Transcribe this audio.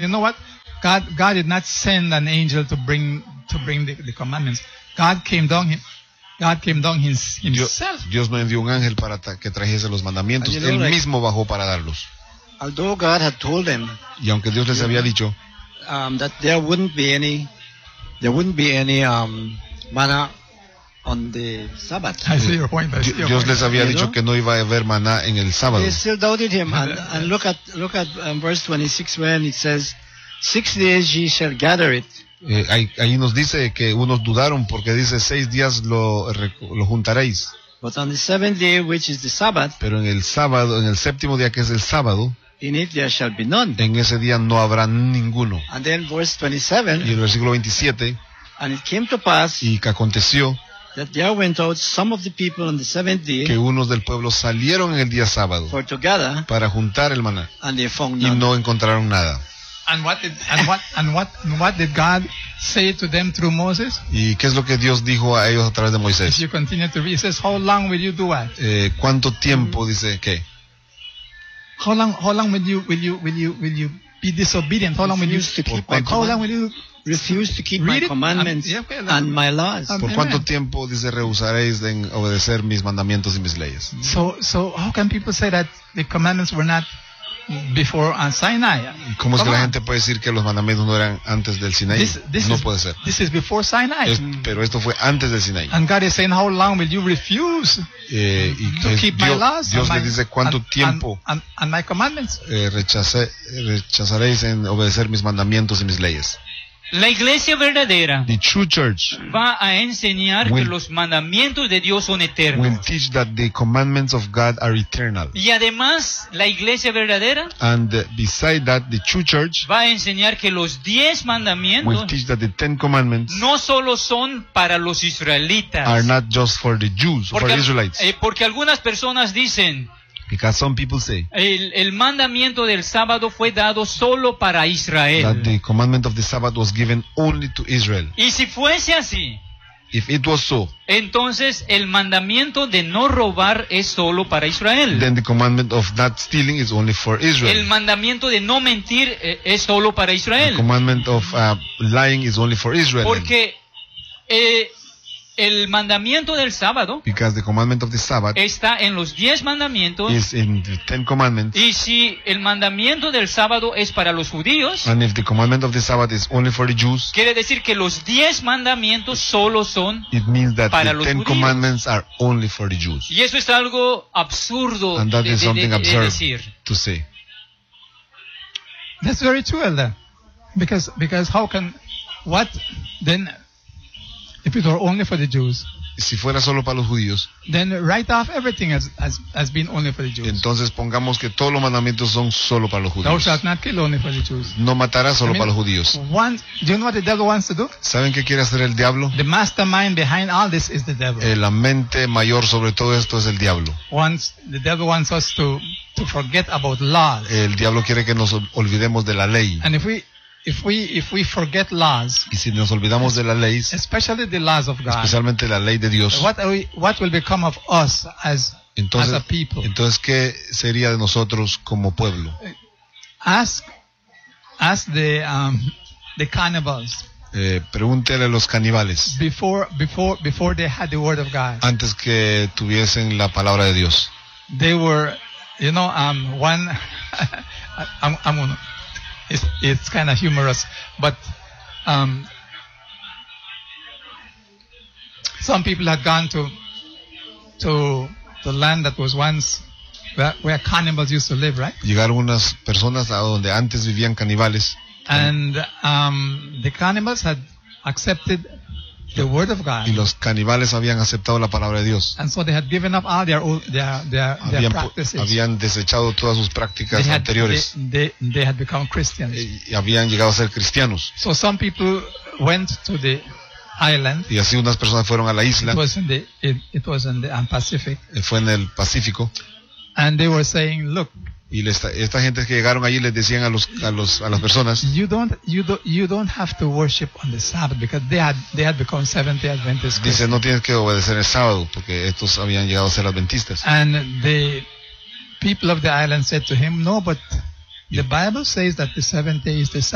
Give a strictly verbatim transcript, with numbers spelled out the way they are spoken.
you know what? God, God did not send an angel to bring to bring the, the commandments. God came down. God came down his, himself. Dios, Dios no envió un ángel para que trajese los mandamientos. And you know, Él like, mismo bajó para darlos. Although God had told them, y aunque Dios les había dicho, um, that there wouldn't be any, there wouldn't be any um, manna on the Sabbath. I see your point. I see your Dios point. les había You dicho know? que no iba a haber maná en el sábado. They still doubted him. And, and look at look at um, verse twenty-six when it says, "Six days ye shall gather it." Eh, ahí, ahí nos dice que unos dudaron porque dice seis días lo, lo juntaréis. But on the seventh day, which is the Sabbath, Pero en el sábado, en el séptimo día que es el sábado, in it there shall be none. en ese día no habrá ninguno. And then verse twenty-seven, Y el versículo veintisiete, and it came to pass y que aconteció that there went out some of the people on the seventh day que unos del pueblo salieron en el día sábado for to gather, para juntar el maná and they found y none. no encontraron nada. And what did and what and what and what did God say to them through Moses? ¿Y qué es lo que Dios dijo a ellos a través de If Moisés? you continue to read, it says, "How long will you do what? Eh, ¿Cuánto tiempo dice que? How long? How long will you will you will you will you be disobedient? How long will you? Refuse to keep Por my How long will commandments. you? Refuse to keep Read my it. commandments Um, yeah, okay, and my laws. um, ¿Por Amen. cuánto tiempo dice rehusaréis de obedecer mis mandamientos y mis leyes? So so how can people say that the commandments were not before on Sinai? ¿Cómo es que Come la on. gente puede decir que los mandamientos no eran antes del Sinaí? This, this No is, puede ser. This is before Sinai. Es- pero esto fue antes del Sinaí. And God is saying, how long will you refuse Eh, y to entonces keep my Dios, laws Dios and, le my, dice cuánto and, tiempo and, and, and my commandments? eh, rechacé- rechazaréis en obedecer mis mandamientos y mis leyes. La iglesia verdadera The true church va a enseñar Will- que los mandamientos de Dios son will eternos. teach that the commandments of God are eternal. Y además, la iglesia verdadera And uh, beside that, the true church va a enseñar que los diez will mandamientos teach that the Ten Commandments no solo son para los israelitas. are not just for the Jews, for Porque, the Israelites. eh, porque algunas personas dicen, Because some people say el, el mandamiento del sábado fue dado solo para that Israel. the commandment of the Sabbath was given only to Israel. Y si fuese así, If it was so, entonces el mandamiento de no robar es solo para Israel. then the commandment of not stealing is only for El Israel. mandamiento de no mentir eh, es solo para The Israel. commandment of uh, lying is only for Israel. then. Porque eh, el mandamiento del sábado Because the commandment of the Sabbath está en los diez mandamientos. is in the Ten Commandments. Y si el mandamiento del sábado es para los judíos, And if the commandment of the Sabbath is only for the Jews, quiere decir que los diez mandamientos solo son. it means that Para the los Ten judíos. Commandments are only for the Jews. Y eso es algo absurdo And that de, is de- something de- de absurd decir. to say. That's very true, Elder. Because because how can what then if it were only for the Jews, Si fuera solo para los judíos, then write off everything as as, as being only for the Jews. entonces pongamos que todos los mandamientos son solo para los Thou judíos. shalt not kill only for the Jews. No matarás solo I mean, para los judíos. One, do you know what the devil wants to do? ¿Saben qué quiere hacer el diablo? The mastermind behind all this is the devil. Eh, la mente mayor sobre todo esto es el diablo. Wants the devil wants us to to forget about laws. El diablo quiere que nos ol- olvidemos de la ley. And if we if we if we forget laws, Y si nos olvidamos de la ley, especially the laws of God, especialmente la ley de Dios, what are we, what will become of us as entonces, as a people? entonces ¿qué sería de nosotros como pueblo? Ask ask the um, the cannibals Eh, pregúntele a los caníbales before before before they had the word of God. antes que tuviesen la palabra de Dios. They were, you know, um, one. I'm, I'm gonna, it's it's kind of humorous, but um, some people had gone to to the land that was once where, where cannibals used to live, right? Llegaron unas personas a donde antes vivían caníbales And um, the cannibals had accepted the word of God, y los caníbales habían aceptado la palabra de Dios. and so they had given up all their old, their their, their Habían, pu- practices. habían desechado todas sus prácticas They had, anteriores they, they, they had become Christians. y habían llegado a ser cristianos. So some people went to the island. Y así unas personas fueron a la isla, It was in the it, it was in the um, Pacific, eh, fue en el Pacífico, and they were saying, "Look, y le esta, esta gente que llegaron allí les decían a los a los a las personas, you don't you don't you don't have to worship on the Sabbath because they had they had become Seventh Day Adventist dice, Christians." no tienes que obedecer el sábado porque estos habían llegado a ser adventistas. And the people of the island said to him, "No, but the Bible says that the seventh day is the Sabbath."